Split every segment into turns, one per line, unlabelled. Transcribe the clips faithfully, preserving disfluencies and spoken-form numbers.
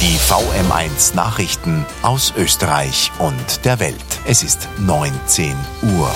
Die V M eins Nachrichten aus Österreich und der Welt. Es ist neunzehn Uhr.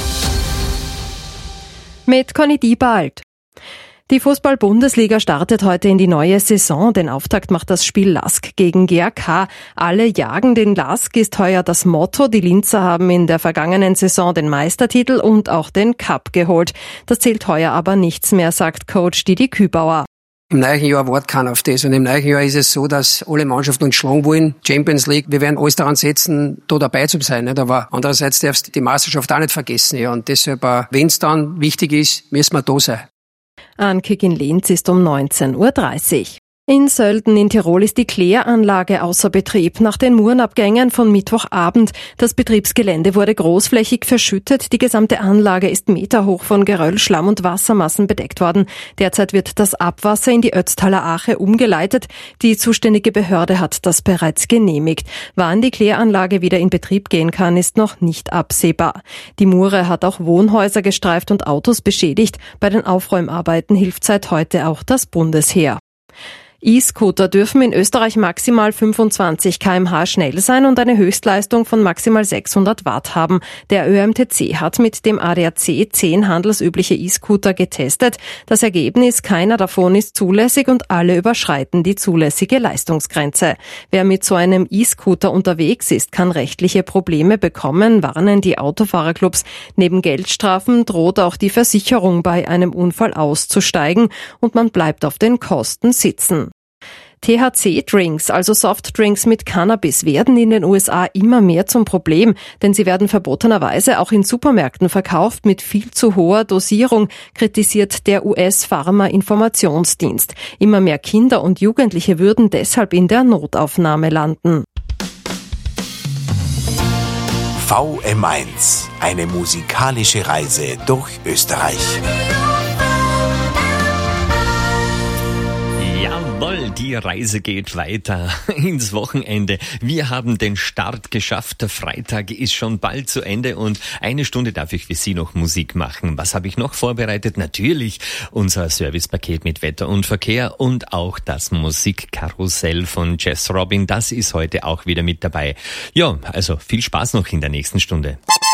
Mit Conny Diebald. Die Fußball-Bundesliga startet heute in die neue Saison. Den Auftakt macht das Spiel Lask gegen G A K. Alle jagen den Lask ist heuer das Motto. Die Linzer haben in der vergangenen Saison den Meistertitel und auch den Cup geholt. Das zählt heuer aber nichts mehr, sagt Coach Didi Kübauer.
Im neuen Jahr wartet keiner auf das. Und im neuen Jahr ist es so, dass alle Mannschaften uns schlagen wollen. Champions League, wir werden alles daran setzen, da dabei zu sein. Nicht? Aber andererseits darfst du die Meisterschaft auch nicht vergessen. Ja. Und deshalb, wenn es dann wichtig ist, müssen wir da sein.
Ankick in Linz ist um neunzehn Uhr dreißig. In Sölden in Tirol ist die Kläranlage außer Betrieb nach den Murenabgängen von Mittwochabend. Das Betriebsgelände wurde großflächig verschüttet. Die gesamte Anlage ist meterhoch von Geröll, Schlamm und Wassermassen bedeckt worden. Derzeit wird das Abwasser in die Ötztaler Ache umgeleitet. Die zuständige Behörde hat das bereits genehmigt. Wann die Kläranlage wieder in Betrieb gehen kann, ist noch nicht absehbar. Die Mure hat auch Wohnhäuser gestreift und Autos beschädigt. Bei den Aufräumarbeiten hilft seit heute auch das Bundesheer. E-Scooter dürfen in Österreich maximal fünfundzwanzig Kilometer pro Stunde schnell sein und eine Höchstleistung von maximal sechshundert Watt haben. Der Ö M T C hat mit dem A D A C zehn handelsübliche E-Scooter getestet. Das Ergebnis, keiner davon ist zulässig und alle überschreiten die zulässige Leistungsgrenze. Wer mit so einem E-Scooter unterwegs ist, kann rechtliche Probleme bekommen, warnen die Autofahrerclubs. Neben Geldstrafen droht auch die Versicherung bei einem Unfall auszusteigen und man bleibt auf den Kosten sitzen. T H C-Drinks, also Softdrinks mit Cannabis, werden in den U S A immer mehr zum Problem, denn sie werden verbotenerweise auch in Supermärkten verkauft mit viel zu hoher Dosierung, kritisiert der U S-Pharma-Informationsdienst. Immer mehr Kinder und Jugendliche würden deshalb in der Notaufnahme landen.
V M eins, eine musikalische Reise durch Österreich.
Jawohl, die Reise geht weiter ins Wochenende. Wir haben den Start geschafft. Der Freitag ist schon bald zu Ende und eine Stunde darf ich für Sie noch Musik machen. Was habe ich noch vorbereitet? Natürlich unser Servicepaket mit Wetter und Verkehr und auch das Musikkarussell von Jess Robin. Das ist heute auch wieder mit dabei. Ja, also viel Spaß noch in der nächsten Stunde.